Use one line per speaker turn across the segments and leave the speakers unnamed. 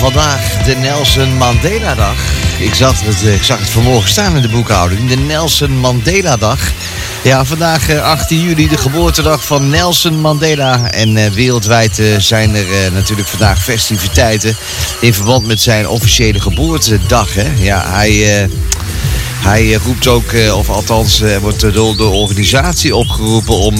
Vandaag de Nelson Mandela Dag. Ik zag het vanmorgen staan in de boekhouding. De Nelson Mandela Dag. Ja, vandaag 18 juli, de geboortedag van Nelson Mandela. En wereldwijd zijn er natuurlijk vandaag festiviteiten in verband met zijn officiële geboortedag. Hè? Ja, hij roept ook, of althans wordt door de organisatie opgeroepen om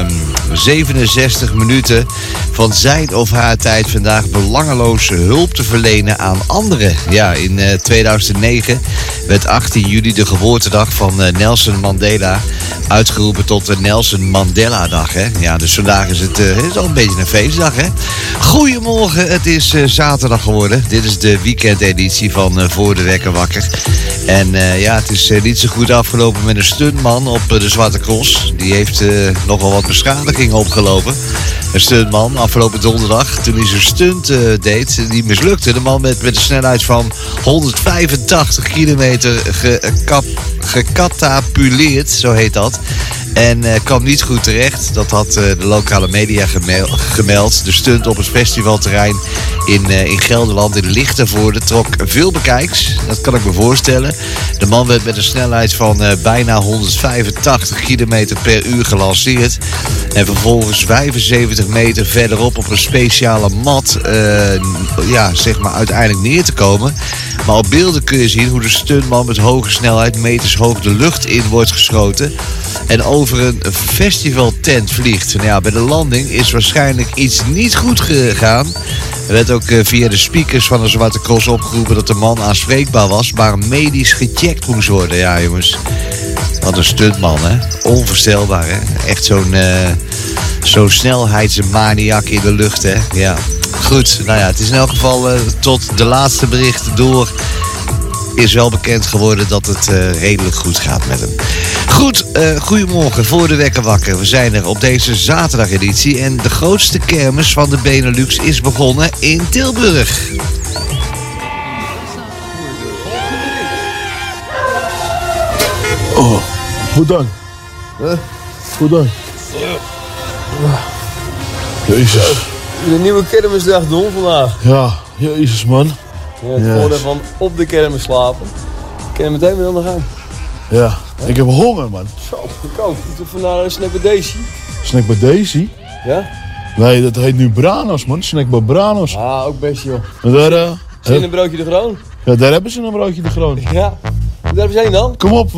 67 minuten van zijn of haar tijd vandaag belangeloze hulp te verlenen aan anderen. Ja, in 2009 werd 18 juli de geboortedag van Nelson Mandela uitgeroepen tot de Nelson Mandela Dag. Hè? Ja, dus vandaag is het al een beetje een feestdag. Hè? Goedemorgen, het is zaterdag geworden. Dit is de weekendeditie van Voor de Wekker Wakker. En ja, het is niet zo goed afgelopen met een stuntman op de Zwarte Cross. Die heeft nogal wat beschadigingen opgelopen. Een stuntman afgelopen donderdag, toen hij zijn stunt deed, die mislukte. De man met een snelheid van 185 kilometer gecatapuleerd, zo heet dat. En kwam niet goed terecht. Dat had de lokale media gemeld. De stunt op het festivalterrein in Gelderland, in Lichtenvoorde, trok veel bekijks. Dat kan ik me voorstellen. De man werd met een snelheid van bijna 185 km per uur gelanceerd. En vervolgens 75 meter verderop op een speciale mat uiteindelijk neer te komen. Maar op beelden kun je zien hoe de stuntman met hoge snelheid meters hoog de lucht in wordt geschoten. En over een festivaltent vliegt. Nou ja, bij de landing is waarschijnlijk iets niet goed gegaan. Er werd ook via de speakers van de Zwarte Cross opgeroepen dat de man aanspreekbaar was, maar medisch gecheckt moest worden. Ja, jongens. Wat een stuntman, hè. Onvoorstelbaar, hè. Echt zo'n snelheidsmaniak in de lucht, hè. Ja. Goed, nou ja, het is in elk geval tot de laatste berichten door is wel bekend geworden dat het redelijk goed gaat met hem. Goed, goedemorgen, Voor de Wekker Wakker. We zijn er op deze zaterdageditie en de grootste kermis van de Benelux is begonnen in Tilburg.
Oh, goed dan. Goed dan. Jezus.
De nieuwe kermisdag doen vandaag.
Ja, jezus man.
Ja, het voordeel van op de kermis slapen. Ik kan je meteen weer aan de gang.
Ja, ik heb honger man.
Zo, ik ook. Ik doe vandaag een snack bij Daisy.
Snack bij Daisy?
Ja?
Nee, dat heet nu Branos man. Snack bij Branos.
Ah, ook best joh.
En daar,
Zie je een broodje de Groen?
ja, daar hebben ze een broodje de Groen.
Ja. Daar heb je dan?
Kom op.